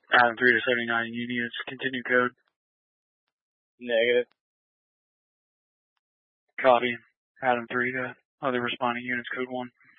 Adam 3 to 79 units, continue code. Negative. Copy. Adam 3 to other responding units, code 1.